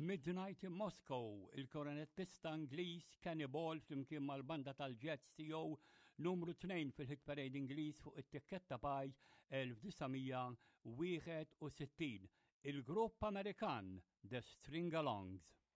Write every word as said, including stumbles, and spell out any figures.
Midnight in Moscow, il-koronettista Ingliż Cannibal flimkien mal-banda tal-Jets tiegħu numru tnejn fil-hit parade Ingliż fuq it-tikketta paj elf tisa' wieħed u sittin. Il-grupp Amerikan The String-Alongs.